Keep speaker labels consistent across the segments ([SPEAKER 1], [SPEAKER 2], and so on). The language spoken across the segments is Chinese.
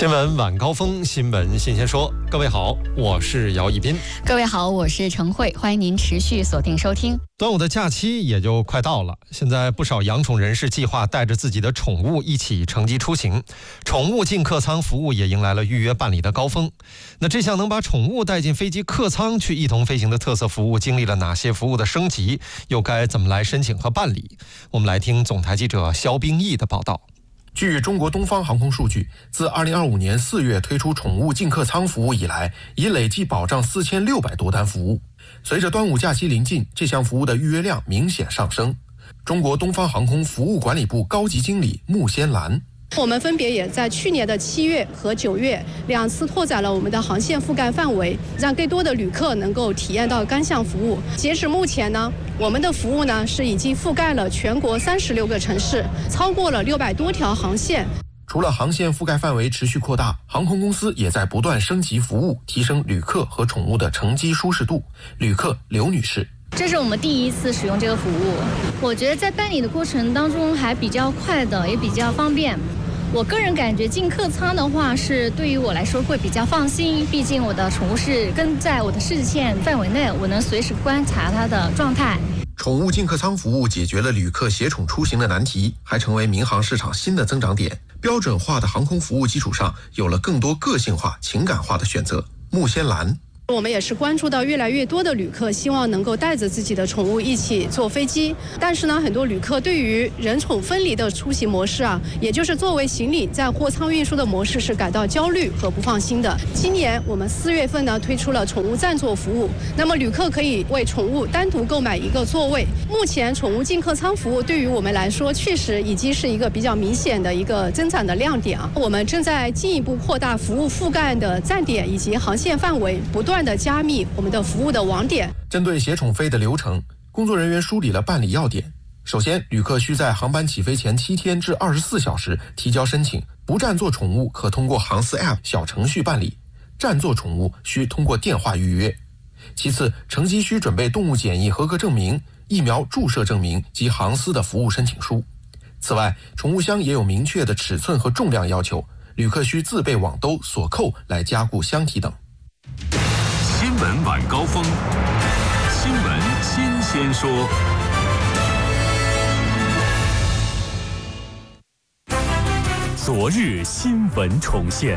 [SPEAKER 1] 新闻晚高峰，新闻新鲜说。各位好，我是姚一斌。
[SPEAKER 2] 各位好，我是陈慧，欢迎您持续锁定收听。
[SPEAKER 1] 端午的假期也就快到了，现在不少养宠人士计划带着自己的宠物一起乘机出行，宠物进客舱服务也迎来了预约办理的高峰。那这项能把宠物带进飞机客舱去一同飞行的特色服务，经历了哪些服务的升级，又该怎么来申请和办理？我们来听总台记者肖冰毅的报道。
[SPEAKER 3] 据中国东方航空数据，自2025年4月推出宠物进客舱服务以来，已累计保障4600多单服务。随着端午假期临近，这项服务的预约量明显上升。中国东方航空服务管理部高级经理穆仙兰，
[SPEAKER 4] 我们分别也在去年的7月和9月2次拓展了我们的航线覆盖范围，让更多的旅客能够体验到单项服务。截止目前呢，我们的服务呢是已经覆盖了全国36个城市，超过了600多条航线。
[SPEAKER 3] 除了航线覆盖范围持续扩大，航空公司也在不断升级服务，提升旅客和宠物的乘机舒适度。旅客刘女士，
[SPEAKER 5] 这是我们第一次使用这个服务，我觉得在办理的过程当中还比较快的，也比较方便。我个人感觉进客舱的话是对于我来说会比较放心，毕竟我的宠物是跟在我的视线范围内，我能随时观察它的状态。
[SPEAKER 3] 宠物进客舱服务解决了旅客携宠出行的难题，还成为民航市场新的增长点。标准化的航空服务基础上，有了更多个性化、情感化的选择。穆仙兰，
[SPEAKER 4] 我们也是关注到越来越多的旅客希望能够带着自己的宠物一起坐飞机，但是呢，很多旅客对于人宠分离的出行模式也就是作为行李在货舱运输的模式是感到焦虑和不放心的。今年我们4月份呢推出了宠物暂坐服务，那么旅客可以为宠物单独购买一个座位。目前宠物进客舱服务对于我们来说确实已经是一个比较明显的一个增长的亮点我们正在进一步扩大服务覆盖的站点以及航线范围，不断的加密我们的服务的网点。
[SPEAKER 3] 针对携宠飞的流程，工作人员梳理了办理要点。首先，旅客需在航班起飞前7天至24小时提交申请，不占座宠物可通过航司 App 小程序办理，占座宠物需通过电话预约。其次，乘机需准备动物检疫合格证明、疫苗注射证明及航司的服务申请书。此外，宠物箱也有明确的尺寸和重量要求，旅客需自备网兜、锁扣来加固箱体等。
[SPEAKER 6] 新闻晚高峰，新闻新鲜说。昨日新闻重现。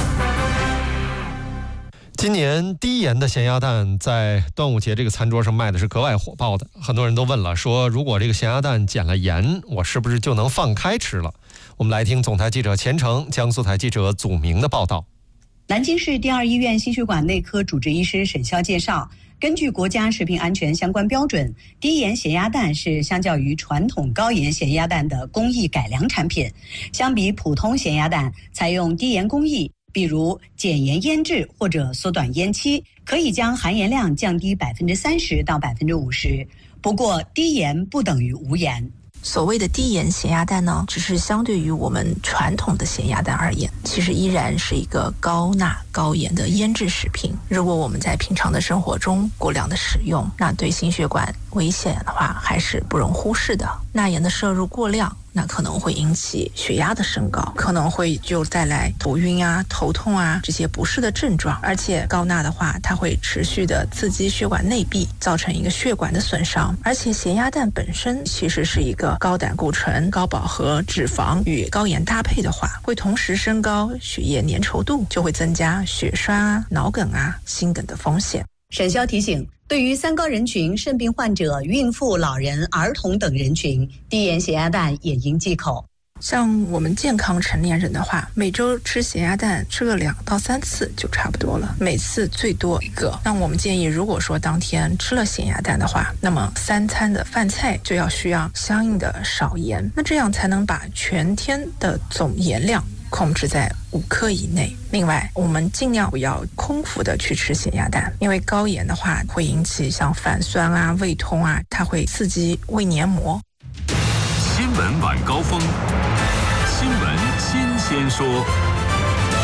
[SPEAKER 1] 今年低盐的咸鸭蛋在端午节这个餐桌上卖的是格外火爆的，很多人都问了，说如果这个咸鸭蛋减了盐，我是不是就能放开吃了？我们来听总台记者钱程、江苏台记者祖明的报道。
[SPEAKER 7] 南京市第2医院心血管内科主治医师沈潇介绍，根据国家食品安全相关标准，低盐咸鸭蛋是相较于传统高盐咸鸭蛋的工艺改良产品。相比普通咸鸭蛋，采用低盐工艺，比如减盐腌制或者缩短腌期，可以将含盐量降低30%到50%。不过，低盐不等于无盐。
[SPEAKER 8] 所谓的低盐咸鸭蛋呢，只是相对于我们传统的咸鸭蛋而言，其实依然是一个高钠高盐的腌制食品。如果我们在平常的生活中过量的使用，那对心血管危险的话还是不容忽视的。钠盐的摄入过量，那可能会引起血压的升高，可能会就带来头晕头痛这些不适的症状。而且高钠的话，它会持续的刺激血管内壁，造成一个血管的损伤。而且咸鸭蛋本身其实是一个高胆固醇、高饱和脂肪与高盐搭配的话，会同时升高血液粘稠度，就会增加血栓脑梗心梗的风险。
[SPEAKER 7] 沈潇提醒，对于三高人群、肾病患者、孕妇、老人、儿童等人群，低盐咸鸭蛋也应忌口。
[SPEAKER 8] 像我们健康成年人的话，每周吃咸鸭蛋吃个2到3次就差不多了，每次最多1个。那我们建议，如果说当天吃了咸鸭蛋的话，那么3餐的饭菜就需要相应的少盐，那这样才能把全天的总盐量控制在5克以内。另外，我们尽量不要空腹的去吃咸鸭蛋，因为高盐的话会引起像反酸胃痛它会刺激胃黏膜。
[SPEAKER 6] 新闻晚高峰，新闻新鲜说。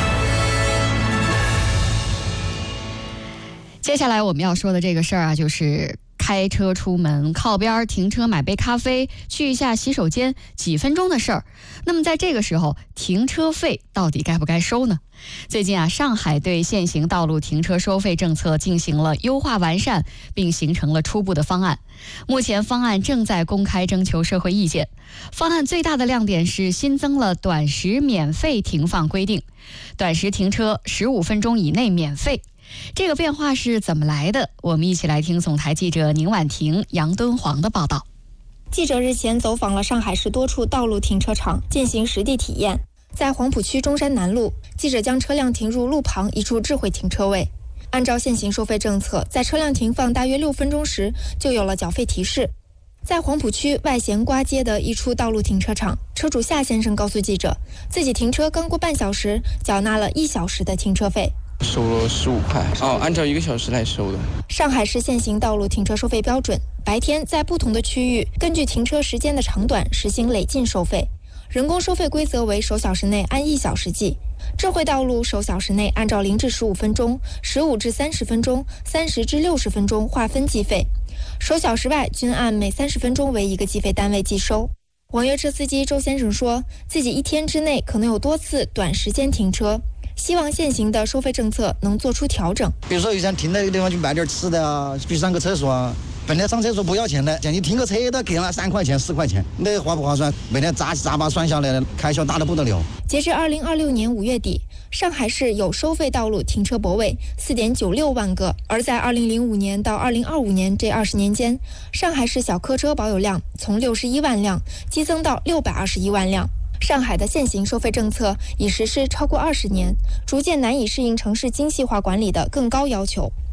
[SPEAKER 2] 接下来我们要说的这个事儿就是开车出门，靠边停车买杯咖啡，去一下洗手间，几分钟的事儿。那么在这个时候，停车费到底该不该收呢？最近啊，上海对现行道路停车收费政策进行了优化完善，并形成了初步的方案。目前方案正在公开征求社会意见。方案最大的亮点是新增了短时免费停放规定，短时停车15分钟以内免费。这个变化是怎么来的？我们一起来听总台记者宁婉婷、杨敦煌的报道。
[SPEAKER 9] 记者日前走访了上海市多处道路停车场进行实地体验。在黄浦区中山南路，记者将车辆停入路旁一处智慧停车位。按照现行收费政策，在车辆停放大约6分钟时就有了缴费提示。在黄浦区外咸瓜街的一处道路停车场，车主夏先生告诉记者，自己停车刚过半小时，缴纳了1小时的停车费，
[SPEAKER 10] 收了15块。按照1个小时来收的。
[SPEAKER 9] 上海市现行道路停车收费标准，白天在不同的区域根据停车时间的长短实行累进收费。人工收费规则为首小时内按1小时计，智慧道路首小时内按照0至15分钟、15至30分钟、30至60分钟划分计费，首小时外均按每30分钟为1个计费单位计收。网约车司机周先生说，自己1天之内可能有多次短时间停车，希望现行的收费政策能做出调整。
[SPEAKER 11] 比如说有些停在一个地方去买点吃的啊，去上个厕所啊，本来上厕所不要钱的，像你停个车都给了3块钱、4块钱，那划不划算？每天杂八算下来，开销大得不得了。
[SPEAKER 9] 截至2026年5月底，上海市有收费道路停车泊位4.96万个，而在2005年到2025年这20年间，上海市小客车保有量从61万辆激增到621万辆。上海的现行收费政策已实施超过20年，逐渐难以适应城市精细化管理的更高要求。